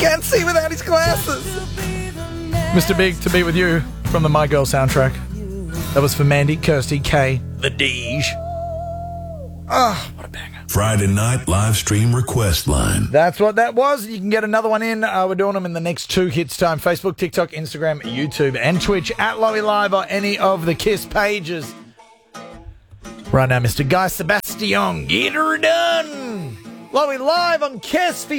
can't see without his glasses. Mr. Big, To Be With You from the My Girl soundtrack. That was for Mandy, Kirsty, Kay, The Deej. Oh, what a banger. Friday night live stream request line. That's what that was. You can get another one in. We're doing them in the next 2 hits time. Facebook, TikTok, Instagram, YouTube, and Twitch at Lowy Live or any of the KISS pages. Right now, Mr. Guy Sebastian, get her done. Lowy Live on KISS for